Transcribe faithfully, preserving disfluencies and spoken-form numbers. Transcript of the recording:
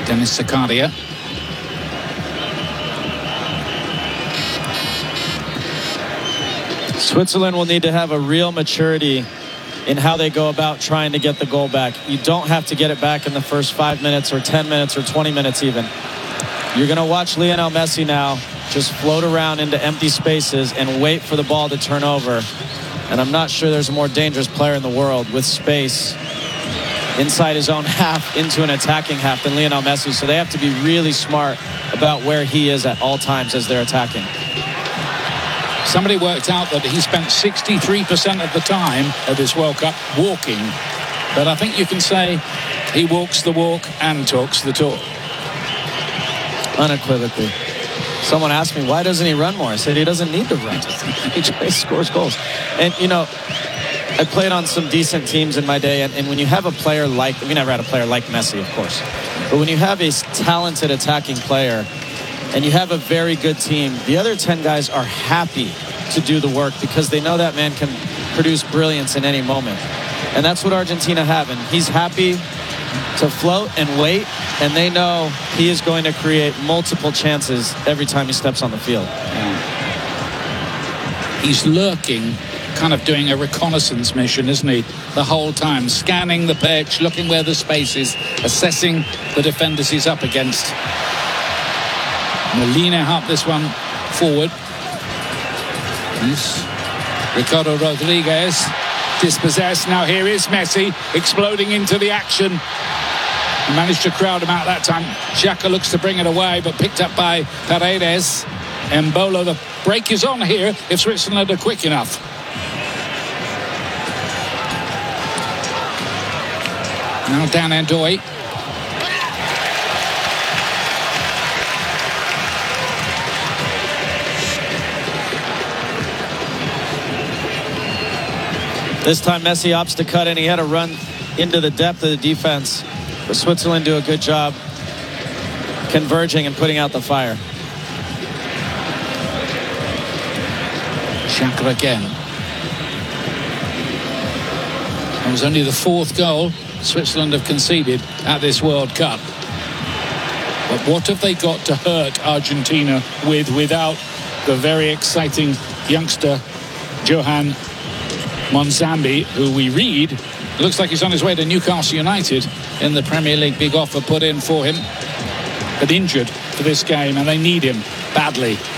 Denis Zakaria. Switzerland will need to have a real maturity in how they go about trying to get the goal back. You don't have to get it back in the first five minutes or ten minutes or twenty minutes even. You're going to watch Lionel Messi now just float around into empty spaces and wait for the ball to turn over. And I'm not sure there's a more dangerous player in the world with space inside his own half into an attacking half than Lionel Messi. So they have to be really smart about where he is at all times as they're attacking. Somebody worked out that he spent sixty-three percent of the time of this World Cup walking. But I think you can say he walks the walk and talks the talk. Unequivocally. Someone asked me, why doesn't he run more? I said he doesn't need to run. He just scores goals. And, you know, I played on some decent teams in my day. And, and when you have a player like, we never had a player like Messi, of course. But when you have a talented attacking player and you have a very good team, the other ten guys are happy to do the work because they know that man can produce brilliance in any moment. And that's what Argentina have. And he's happy to float and wait, and they know he is going to create multiple chances every time he steps on the field. Yeah. He's lurking, kind of doing a reconnaissance mission, isn't he? The whole time, scanning the pitch, looking where the space is, assessing the defenders he's up against. Molina helped this one forward. Yes. Ricardo Rodriguez dispossessed. Now here is Messi exploding into the action. He managed to crowd him out that time. Xhaka looks to bring it away, but picked up by Paredes. Embolo, the break is on here if Switzerland are quick enough. Now Dan Endoy. This time Messi opts to cut in. He had to run into the depth of the defense. But Switzerland do a good job converging and putting out the fire. Xhaka again. It was only the fourth goal Switzerland have conceded at this World Cup. But what have they got to hurt Argentina with without the very exciting youngster Johan Monzambi, who we read looks like he's on his way to Newcastle United in the Premier League. Big offer put in for him, but injured for this game, and they need him badly.